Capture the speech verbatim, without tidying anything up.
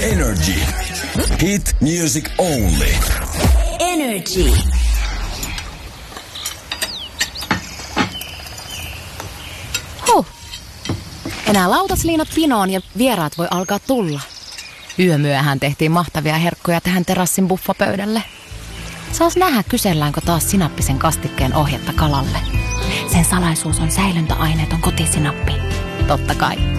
Energy. Hit music only. Energy. Huh. Enää lautasliinat pinoon ja vieraat voi alkaa tulla. Yömyöhän tehtiin mahtavia herkkuja tähän terassin buffapöydälle. Saas nähdä, kyselläänkö taas sinappisen kastikkeen ohjetta kalalle. Sen salaisuus on säilöntäaineeton kotisinappi. Totta kai.